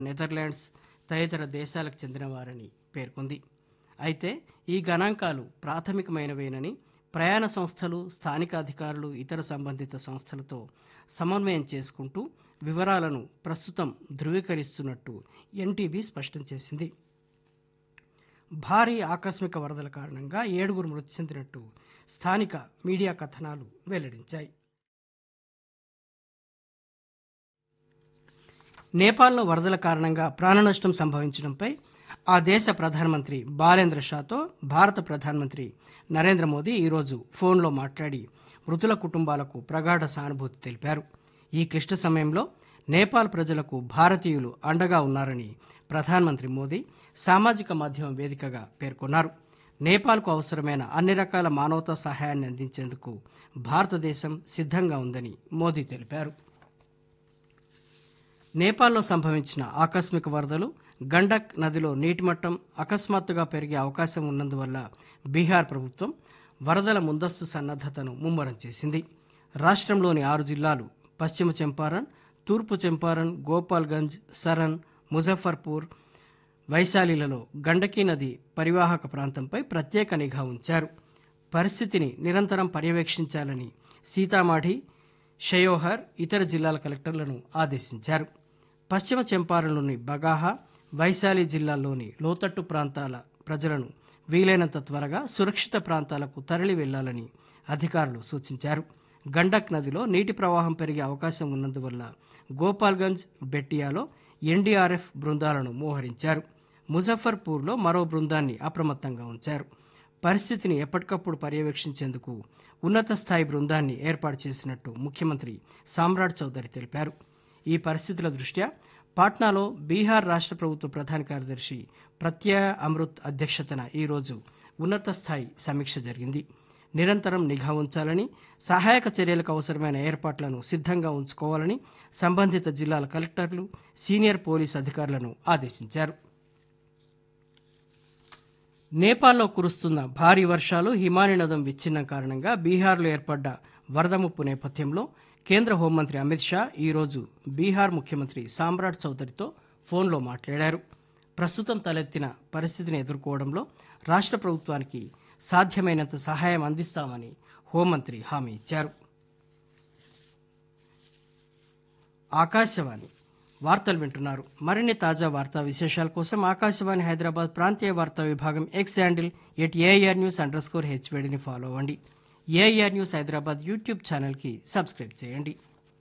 Netherlands తదితర దేశాలకు చెందినవారని పేర్కొంది. అయితే ఈ గణాంకాలు ప్రాథమికమైనవేనని, ప్రయాణ సంస్థలు, స్థానిక అధికారులు, ఇతర సంబంధిత సంస్థలతో సమన్వయం చేసుకుంటూ వివరాలను ప్రస్తుతం ధృవీకరిస్తున్నట్టు ఎన్టీబీ స్పష్టం చేసింది. భారీ ఆకస్మిక వరదల కారణంగా 7 మృతి చెందినట్టు స్థానిక మీడియా కథనాలు వెల్లడించాయి. నేపాల్లో వరదల కారణంగా ప్రాణనష్టం సంభవించడంపై ఆ దేశ ప్రధానమంత్రి బాలేంద్ర షాతో భారత ప్రధానమంత్రి నరేంద్ర మోదీ ఈరోజు ఫోన్లో మాట్లాడి మృతుల కుటుంబాలకు ప్రగాఢ సానుభూతి తెలిపారు. ఈ క్లిష్ట సమయంలో నేపాల్ ప్రజలకు భారతీయులు అండగా ఉన్నారని ప్రధానమంత్రి మోదీ సామాజిక మాధ్యమం వేదికగా పేర్కొన్నారు. నేపాల్కు అవసరమైన అన్ని రకాల మానవతా సహాయాన్ని అందించేందుకు భారతదేశం సిద్ధంగా ఉందని మోదీ తెలిపారు. నేపాల్లో సంభవించిన ఆకస్మిక వరదలు, గండక్ నదిలో నీటిమట్టం అకస్మాత్తుగా పెరిగే అవకాశం ఉన్నందువల్ల బీహార్ ప్రభుత్వం వరదల ముందస్తు సన్నద్ధతను ముమ్మరం చేసింది. రాష్ట్రంలోని 6 జిల్లాలు పశ్చిమ చంపారణ్, తూర్పు చంపారణ్, గోపాల్గంజ్, సరన్, ముజఫర్పూర్, వైశాలిలలో గండకీ నది పరివాహక ప్రాంతంపై ప్రత్యేక నిఘా ఉంచారు. పరిస్థితిని నిరంతరం పర్యవేక్షించాలని సీతామాఢి, షయోహర్, ఇతర జిల్లాల కలెక్టర్లను ఆదేశించారు. పశ్చిమ చంపారణ్లోని బగాహా, వైశాలి జిల్లాల్లోని లోతట్టు ప్రాంతాల ప్రజలను వీలైనంత త్వరగా సురక్షిత ప్రాంతాలకు తరలి వెళ్లాలని అధికారులు సూచించారు. గండక్ నదిలో నీటి ప్రవాహం పెరిగే అవకాశం ఉన్నందువల్ల గోపాల్గంజ్, బెట్టియాలో ఎన్డీఆర్ఎఫ్ బృందాలను మోహరించారు. ముజఫర్పూర్లో మరో బృందాన్ని అప్రమత్తంగా ఉంచారు. పరిస్థితిని ఎప్పటికప్పుడు పర్యవేక్షించేందుకు ఉన్నత స్థాయి బృందాన్ని ఏర్పాటు చేసినట్టు ముఖ్యమంత్రి సామ్రాట్ చౌదరి తెలిపారు. ఈ పరిస్థితుల దృష్ట్యా పాట్నాలో బీహార్ రాష్ట్ర ప్రభుత్వ ప్రధాన కార్యదర్శి ప్రత్యయ అమృత్ అధ్యక్షతన ఈరోజు ఉన్నత స్థాయి సమీక్ష జరిగింది. నిరంతరం నిఘా ఉంచాలని, సహాయక చర్యలకు అవసరమైన ఏర్పాట్లను సిద్ధంగా ఉంచుకోవాలని సంబంధిత జిల్లాల కలెక్టర్లు, సీనియర్ పోలీస్ అధికారులను ఆదేశించారు. నేపాల్లో కురుస్తున్న భారీ వర్షాలు, హిమానీ నదం విచ్ఛిన్నం కారణంగా బీహార్లో ఏర్పడ్డ వరద ముప్పు నేపథ్యంలో కేంద్ర హోంమంత్రి అమిత్ షా ఈరోజు బీహార్ ముఖ్యమంత్రి సామ్రాట్ చౌదరితో ఫోన్లో మాట్లాడారు. ప్రస్తుతం తలెత్తిన పరిస్థితిని ఎదుర్కోవడంలో రాష్ట్ర ప్రభుత్వానికి సాధ్యమైనంత సహాయం అందిస్తామని హోంమంత్రి హామీ ఇచ్చారు. ఆకాశవాణి వార్తలు వింటున్నారు. మరిన్ని తాజా వార్తా విశేషాల కోసం ఆకాశవాణి హైదరాబాద్ ప్రాంతీయ వార్తా విభాగం ఎక్స్ హ్యాండిల్ @AIRnews_HVDని ఫాలో అవ్వండి. ఏఐఆర్ న్యూస్ హైదరాబాద్ యూట్యూబ్ ఛానల్కి సబ్స్క్రైబ్ చేయండి.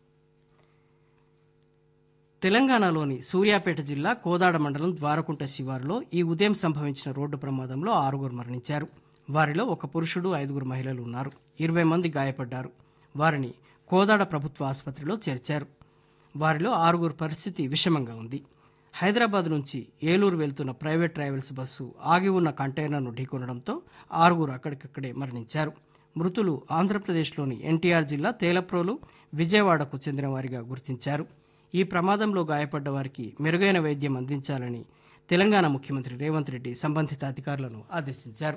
తెలంగాణలోని సూర్యాపేట జిల్లా కోదాడ మండలం ద్వారకుంట శివారులో ఈ ఉదయం సంభవించిన రోడ్డు ప్రమాదంలో 6 మరణించారు. వారిలో ఒక పురుషుడు, 5 మహిళలు ఉన్నారు. 20 మంది గాయపడ్డారు. వారిని కోదాడ ప్రభుత్వ ఆసుపత్రిలో చేర్చారు. వారిలో 6 పరిస్థితి విషమంగా ఉంది. హైదరాబాద్ నుంచి ఏలూరు వెళ్తున్న ప్రైవేట్ ట్రావెల్స్ బస్సు ఆగి ఉన్న కంటైనర్ను ఢీకొనడంతో 6 అక్కడికక్కడే మరణించారు. మృతులు ఆంధ్రప్రదేశ్లోని ఎన్టీఆర్ జిల్లా తేలప్రోలు, విజయవాడకు చెందిన వారిగా గుర్తించారు. ఈ ప్రమాదంలో గాయపడ్డ వారికి మెరుగైన వైద్యం అందించాలని తెలంగాణ ముఖ్యమంత్రి రేవంత్ రెడ్డి సంబంధిత అధికారులను ఆదేశించారు.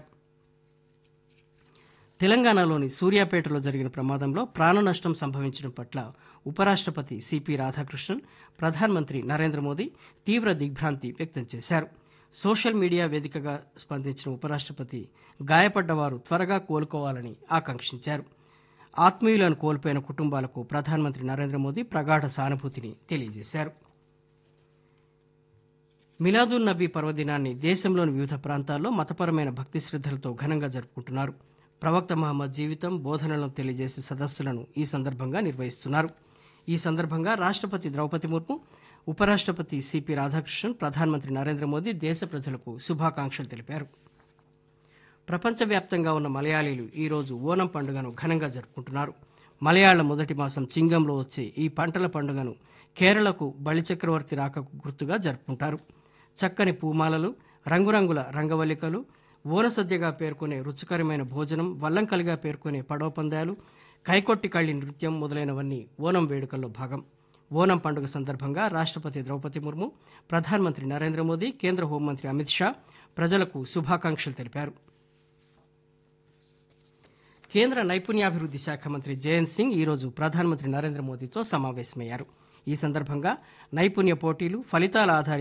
తెలంగాణలోని సూర్యాపేటలో జరిగిన ప్రమాదంలో ప్రాణ నష్టం సంభవించడం పట్ల ఉపరాష్ట్రపతి సిపి రాధాకృష్ణన్, ప్రధానమంత్రి నరేంద్ర మోదీ తీవ్ర దిగ్భ్రాంతి వ్యక్తం చేశారు. సోషల్ మీడియా వేదికగా స్పందించిన ఉపరాష్ట్రపతి గాయపడ్డవారు త్వరగా కోలుకోవాలని ఆకాంక్షించారు. ఆత్మీయులను కోల్పోయిన కుటుంబాలకు ప్రధానమంత్రి నరేంద్ర మోదీ ప్రగాఢ సానుభూతిని తెలియజేశారు. మిలాదున్ నబీ పర్వదినాన్ని దేశంలోని వివిధ ప్రాంతాల్లో మతపరమైన భక్తి శ్రద్ధలతో ఘనంగా జరుపుకుంటున్నారు. ప్రవక్త మహమ్మద్ జీవితం, బోధనలను తెలియజేసే సదస్సులను ఈ సందర్భంగా నిర్వహిస్తున్నారు. ఈ సందర్భంగా రాష్ట్రపతి ద్రౌపది ముర్ము, ఉపరాష్ట్రపతి సిపి రాధాకృష్ణన్, ప్రధానమంత్రి నరేంద్ర మోదీ దేశ ప్రజలకు శుభాకాంక్షలు తెలిపారు. ప్రపంచవ్యాప్తంగా ఉన్న మలయాళీలు ఈరోజు ఓనం పండుగను ఘనంగా జరుపుకుంటున్నారు. మలయాళ మొదటి మాసం చింగంలో వచ్చే ఈ పంటల పండుగను కేరళకు బలిచక్రవర్తి రాకకు గుర్తుగా జరుపుకుంటారు. చక్కని పూమాలలు, రంగురంగుల రంగవల్లికలు, ఓనసద్యగా పేర్కొనే రుచికరమైన భోజనం, వల్లంకలిగా పేర్కొనే పడవ పందాలు, కైకొట్టి కళ్ళి నృత్యం మొదలైనవన్నీ ఓనం వేడుకల్లో భాగం. ఓనం పండుగ సందర్భంగా రాష్ట్రపతి ద్రౌపది ముర్ము, ప్రధానమంత్రి నరేంద్ర మోదీ, కేంద్ర హోంమంత్రి అమిత్ షా ప్రజలకు శుభాకాంక్షలు తెలిపారు. కేంద్ర నైపుణ్యాభివృద్ధి శాఖ మంత్రి జయంత్ సింగ్ ఈరోజు ప్రధానమంత్రి నరేంద్ర మోదీతో సమావేశమయ్యారు. ఈ సందర్భంగా నైపుణ్య పోటీలు, ఫలితాల ఆధారిత